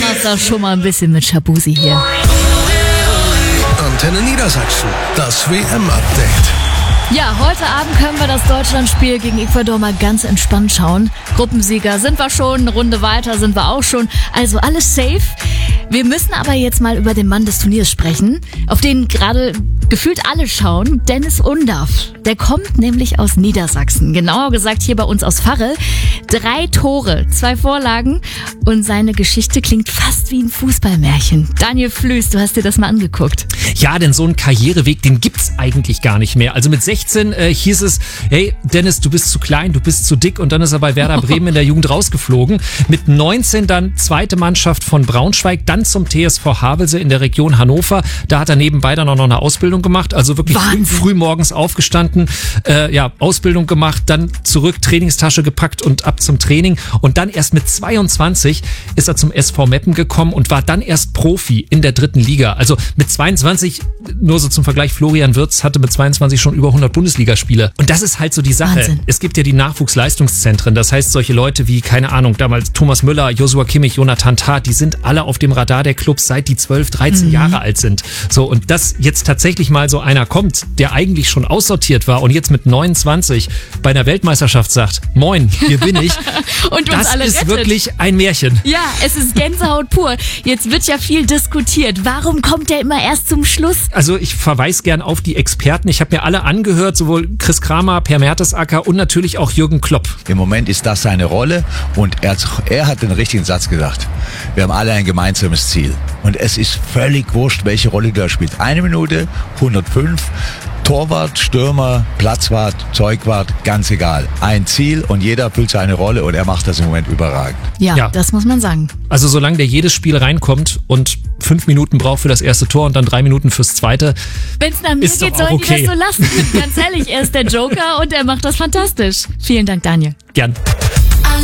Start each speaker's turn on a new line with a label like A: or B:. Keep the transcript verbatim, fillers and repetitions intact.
A: Donnerstag schon mal ein bisschen mit Shabuzi hier.
B: Antenne Niedersachsen, das W M-Update.
A: Ja, heute Abend können wir das Deutschlandspiel gegen Ecuador mal ganz entspannt schauen. Gruppensieger sind wir schon, eine Runde weiter sind wir auch schon. Also alles safe. Wir müssen aber jetzt mal über den Mann des Turniers sprechen, auf den gerade gefühlt alle schauen. Dennis Undaff. Der kommt nämlich aus Niedersachsen. Genauer gesagt hier bei uns aus Varel. Drei Tore, zwei Vorlagen und seine Geschichte klingt fast wie ein Fußballmärchen. Daniel Flüß, du hast dir das mal angeguckt.
C: Ja, denn so einen Karriereweg, den gibt's eigentlich gar nicht mehr. Also mit sechzehn äh, hieß es, hey Dennis, du bist zu klein, du bist zu dick und dann ist er bei Werder Bremen in der Jugend rausgeflogen. Mit neunzehn dann zweite Mannschaft von Braunschweig, dann zum T S V Havelse in der Region Hannover. Da hat er nebenbei dann auch noch eine Ausbildung gemacht, also wirklich früh, früh morgens aufgestanden, äh, ja, Ausbildung gemacht, dann zurück, Trainingstasche gepackt und ab zum Training. Und dann erst mit zweiundzwanzig ist er zum S V Meppen gekommen und war dann erst Profi in der dritten Liga. Also mit zweiundzwanzig, nur so zum Vergleich, Florian Wirtz hatte mit zweiundzwanzig schon über hundert Bundesligaspiele. Und das ist halt so die Sache.
A: Wahnsinn.
C: Es gibt ja die Nachwuchsleistungszentren. Das heißt, solche Leute wie, keine Ahnung, damals Thomas Müller, Joshua Kimmich, Jonathan Tah, die sind alle auf dem Radar der Clubs, seit die zwölf, dreizehn mhm. Jahre alt sind. So, und dass jetzt tatsächlich mal so einer kommt, der eigentlich schon aussortiert war und jetzt mit neunundzwanzig bei einer Weltmeisterschaft sagt, moin, hier bin ich.
A: Und
C: das
A: uns alle
C: ist
A: rettet.
C: wirklich ein Märchen.
A: Ja, es ist Gänsehaut pur. Jetzt wird ja viel diskutiert. Warum kommt der immer erst zum Schluss?
C: Also ich verweise gern auf die Experten. Ich habe mir alle angehört, sowohl Chris Kramer, Per Mertesacker und natürlich auch Jürgen Klopp.
D: Im Moment ist das seine Rolle und er, er hat den richtigen Satz gesagt. Wir haben alle ein gemeinsames Ziel. Und es ist völlig wurscht, welche Rolle der spielt. Eine Minute, hundertfünf, Torwart, Stürmer, Platzwart, Zeugwart, ganz egal. Ein Ziel und jeder erfüllt seine Rolle und er macht das im Moment überragend.
A: Ja,
C: Ja.
A: das muss man sagen.
C: Also solange der jedes Spiel reinkommt und fünf Minuten braucht für das erste Tor und dann drei Minuten fürs zweite.
A: Wenn es nach mir
C: Ist
A: geht,
C: doch
A: sollen
C: auch okay.
A: die das so lassen. Ganz ehrlich, er ist der Joker und er macht das fantastisch. Vielen Dank, Daniel.
C: Gern.